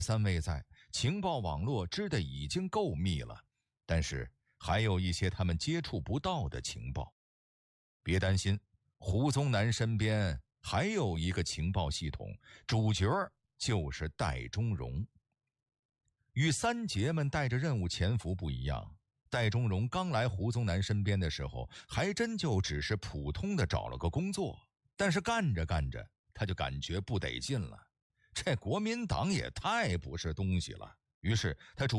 三位在，情报网络织得已经够密了，但是还有一些他们接触不到的情报。别担心，胡宗南身边还有一个情报系统，主角就是戴忠荣。与三杰们带着任务潜伏不一样，戴忠荣刚来胡宗南身边的时候，还真就只是普通的找了个工作，但是干着干着，他就感觉不得劲了，这国民党也太不是东西了。于是他